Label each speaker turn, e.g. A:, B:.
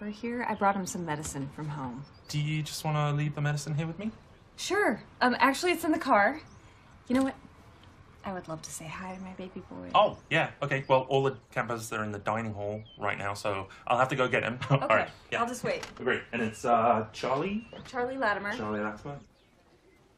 A: Camper here. I brought him some medicine from home.
B: Do you just want to leave the medicine here with me?
A: Sure. Actually, it's in the car. You know what? I would love to say hi to my baby boy.
B: Oh, yeah. Okay. Well, all the campers are in the dining hall right now, so I'll have to go get him.
A: Okay.
B: All right. Yeah.
A: I'll just wait.
B: Great. And it's Charlie?
A: Charlie Latimer.
B: Charlie Latimer.